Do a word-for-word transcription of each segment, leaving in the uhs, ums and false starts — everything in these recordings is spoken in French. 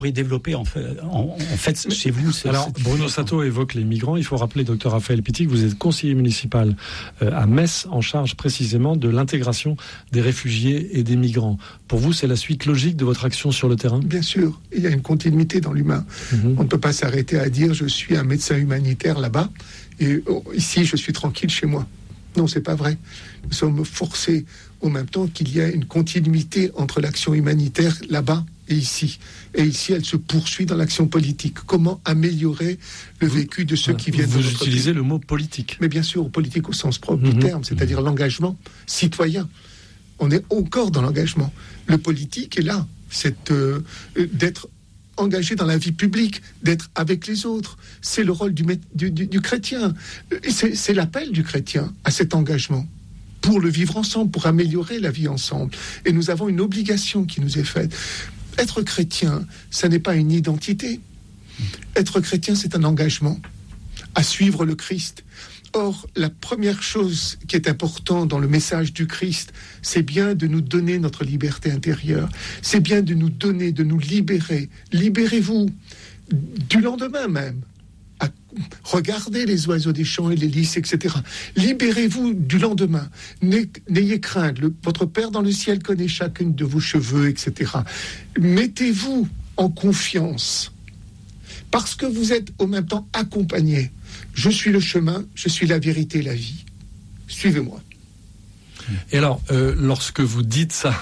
pourriez développer en fait, en, en fait chez vous. C'est, Alors, c'est Bruno Sato évoque les migrants. Il faut rappeler, docteur Raphaël Pitti, que vous êtes conseiller municipal euh, à Metz, en charge précisément de l'intégration des réfugiés et des migrants. Pour vous, c'est la suite logique de votre action sur le terrain ? Bien sûr, il y a une continuité dans l'humain. Mmh. On ne peut pas s'arrêter à dire je suis un médecin humanitaire là-bas et oh, ici je suis tranquille chez moi. Non, c'est pas vrai. Nous sommes forcés au même temps qu'il y a une continuité entre l'action humanitaire là-bas et ici. Et ici, elle se poursuit dans l'action politique. Comment améliorer le vous, vécu de ceux qui viennent de notre pays ? Vous utilisez le mot politique. Mais bien sûr, politique au sens propre mmh. du terme, c'est-à-dire mmh. l'engagement citoyen. On est encore dans l'engagement. Le politique est là, c'est euh, d'être engagé dans la vie publique, d'être avec les autres. C'est le rôle du, du, du, du chrétien. C'est, c'est l'appel du chrétien à cet engagement pour le vivre ensemble, pour améliorer la vie ensemble. Et nous avons une obligation qui nous est faite. Être chrétien, ça n'est pas une identité. Être chrétien, c'est un engagement à suivre le Christ. Or, la première chose qui est importante dans le message du Christ, c'est bien de nous donner notre liberté intérieure. C'est bien de nous donner, de nous libérer. Libérez-vous du lendemain même. À regarder les oiseaux des champs et les lys, et cetera. Libérez-vous du lendemain. N'ayez crainte. Le, votre Père dans le ciel connaît chacune de vos cheveux, et cetera. Mettez-vous en confiance. Parce que vous êtes au même temps accompagné. Je suis le chemin, je suis la vérité, la vie. Suivez-moi. Et alors, euh, lorsque vous dites ça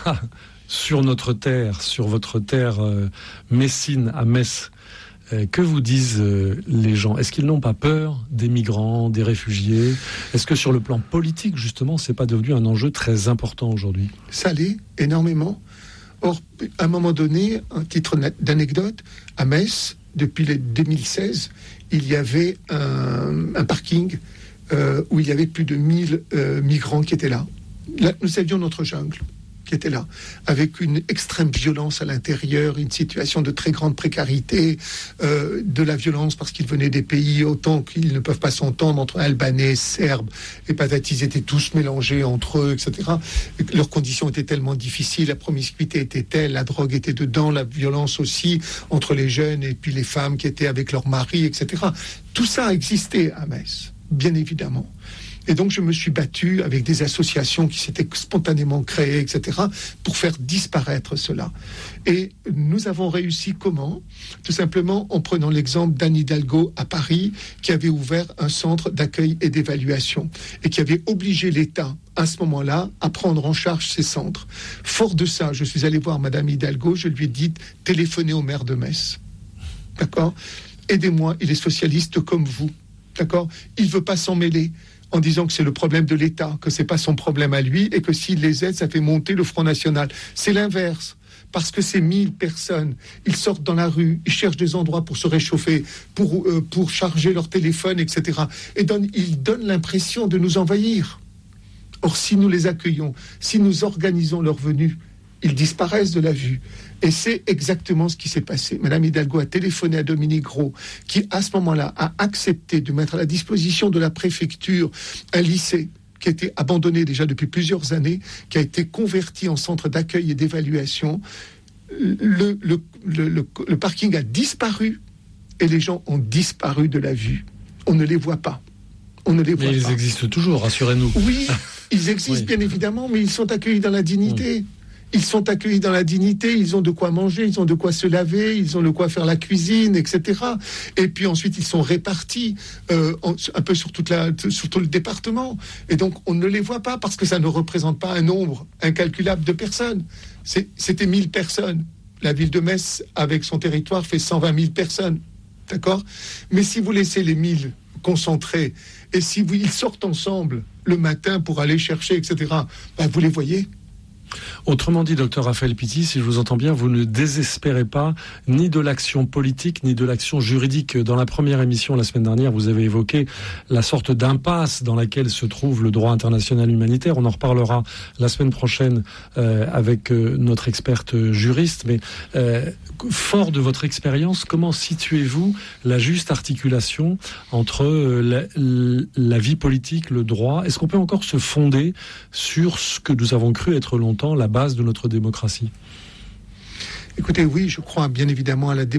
sur notre terre, sur votre terre euh, messine à Metz, euh, que vous disent euh, les gens ? Est-ce qu'ils n'ont pas peur des migrants, des réfugiés ? Est-ce que sur le plan politique, justement, c'est pas devenu un enjeu très important aujourd'hui ? Ça l'est, énormément. Or, à un moment donné, un titre d'anecdote, à Metz, depuis les deux mille seize, il y avait un, un parking euh, où il y avait plus de mille euh, migrants qui étaient là. là. Nous avions notre jungle qui était là, avec une extrême violence à l'intérieur, une situation de très grande précarité, euh, de la violence parce qu'ils venaient des pays autant qu'ils ne peuvent pas s'entendre entre Albanais, Serbes et patatis, ils étaient tous mélangés entre eux, et cetera. Et leurs conditions étaient tellement difficiles, la promiscuité était telle, la drogue était dedans, la violence aussi entre les jeunes et puis les femmes qui étaient avec leurs maris, et cetera. Tout ça a existé à Metz, bien évidemment. Et donc, je me suis battu avec des associations qui s'étaient spontanément créées, et cetera, pour faire disparaître cela. Et nous avons réussi comment ? Tout simplement en prenant l'exemple d'Anne Hidalgo à Paris, qui avait ouvert un centre d'accueil et d'évaluation, et qui avait obligé l'État, à ce moment-là, à prendre en charge ces centres. Fort de ça, je suis allé voir Madame Hidalgo, je lui ai dit, téléphonez au maire de Metz. D'accord ? Aidez-moi, il est socialiste comme vous. D'accord ? Il ne veut pas s'en mêler, en disant que c'est le problème de l'État, que c'est pas son problème à lui, et que s'il les aide, ça fait monter le Front National. C'est l'inverse. Parce que ces mille personnes, ils sortent dans la rue, ils cherchent des endroits pour se réchauffer, pour, euh, pour charger leur téléphone, et cetera. Et donne, ils donnent l'impression de nous envahir. Or, si nous les accueillons, si nous organisons leur venue, ils disparaissent de la vue. Et c'est exactement ce qui s'est passé. Madame Hidalgo a téléphoné à Dominique Gros, qui, à ce moment-là, a accepté de mettre à la disposition de la préfecture un lycée qui a été abandonné déjà depuis plusieurs années, qui a été converti en centre d'accueil et d'évaluation. Le, le, le, le, le parking a disparu et les gens ont disparu de la vue. On ne les voit pas. On ne les voit mais ils pas. existent toujours, rassurez-nous. Oui, ils existent oui. bien évidemment, mais ils sont accueillis dans la dignité. Mmh. Ils sont accueillis dans la dignité, ils ont de quoi manger, ils ont de quoi se laver, ils ont de quoi faire la cuisine, et cetera. Et puis ensuite, ils sont répartis euh, en, un peu sur, toute la, sur tout le département. Et donc, on ne les voit pas parce que ça ne représente pas un nombre incalculable de personnes. C'est, c'était mille personnes. La ville de Metz, avec son territoire, fait cent vingt mille personnes. D'accord ? Mais si vous laissez les mille concentrés, et si vous, ils sortent ensemble le matin pour aller chercher, et cetera, ben vous les voyez. Autrement dit, docteur Raphaël Pitti, si je vous entends bien, vous ne désespérez pas ni de l'action politique, ni de l'action juridique. Dans la première émission, la semaine dernière, vous avez évoqué la sorte d'impasse dans laquelle se trouve le droit international humanitaire. On en reparlera la semaine prochaine euh, avec euh, notre experte juriste. Mais euh, fort de votre expérience, comment situez-vous la juste articulation entre euh, la, la vie politique, le droit ? Est-ce qu'on peut encore se fonder sur ce que nous avons cru être longtemps la base de notre démocratie ? Écoutez, oui, je crois bien évidemment à la démocratie.